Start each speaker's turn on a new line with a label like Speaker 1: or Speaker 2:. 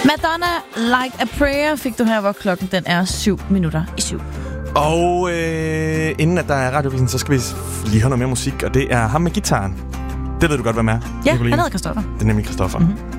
Speaker 1: Madonna, Like a Prayer fik du her, hvor klokken den er 7:07.
Speaker 2: Og inden at der er radiovisen, så skal vi lige høre noget mere musik, og det er ham med gitaren. Det ved du godt, hvem er.
Speaker 1: Ja,
Speaker 2: Nicoline.
Speaker 1: han hedder Christoffer.
Speaker 2: Det er nemlig Christoffer. Mm-hmm.